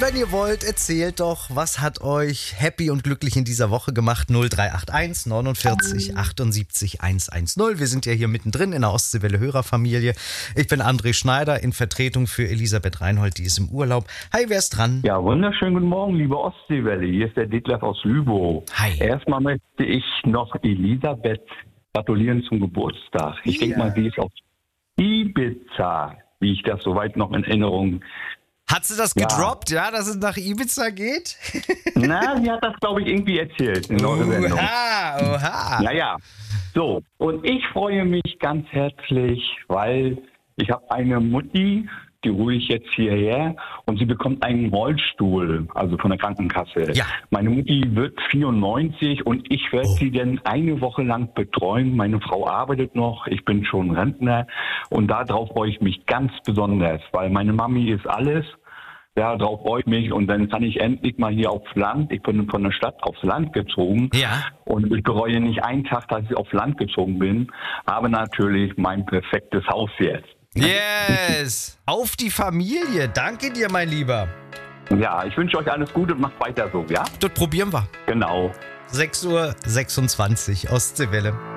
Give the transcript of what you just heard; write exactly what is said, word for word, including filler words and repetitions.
wenn ihr wollt, erzählt doch, was hat euch happy und glücklich in dieser Woche gemacht? null drei acht eins neunundvierzig achtundsiebzig hundertzehn. Wir sind ja hier mittendrin in der Ostseewelle Hörerfamilie. Ich bin André Schneider in Vertretung für Elisabeth Reinhold, die ist im Urlaub. Hi, wer ist dran? Ja, wunderschönen guten Morgen, liebe Ostseewelle. Hier ist der Detlef aus Lübow. Hi. Erstmal möchte ich noch Elisabeth gratulieren zum Geburtstag. Ich Ja. denke mal, sie ist auf Ibiza, wie ich das soweit noch in Erinnerung. Hat sie das Ja. gedroppt, ja, dass es nach Ibiza geht? Na, sie hat das, glaube ich, irgendwie erzählt in eurer Sendung. Oha, oha. Naja, so. Und ich freue mich ganz herzlich, weil ich habe eine Mutti, die hole ich jetzt hierher und sie bekommt einen Rollstuhl, also von der Krankenkasse. Ja. Meine Mutti wird vierundneunzig und ich werde Oh. sie dann eine Woche lang betreuen. Meine Frau arbeitet noch, ich bin schon Rentner und darauf freue ich mich ganz besonders, weil meine Mami ist alles. Ja, darauf freue ich mich und dann kann ich endlich mal hier aufs Land. Ich bin von der Stadt aufs Land gezogen. Ja. Und ich bereue nicht einen Tag, dass ich aufs Land gezogen bin, aber natürlich mein perfektes Haus jetzt. Yes. Auf die Familie. Danke dir, mein Lieber. Ja, ich wünsche euch alles Gute und macht weiter so, ja? Das probieren wir. Genau. sechs Uhr sechsundzwanzig Ostseewelle.